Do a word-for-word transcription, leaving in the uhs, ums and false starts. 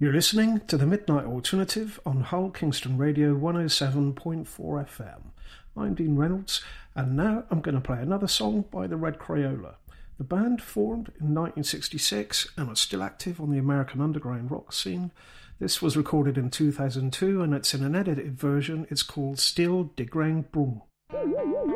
You're listening to the Midnight Alternative on Hull Kingston Radio one oh seven point four F M. I'm Dean Reynolds, and now I'm going to play another song by the Red Crayola. The band formed in nineteen sixty-six and are still active on the American underground rock scene. This was recorded in two thousand two, and it's in an edited version. It's called Still de Grand Brun.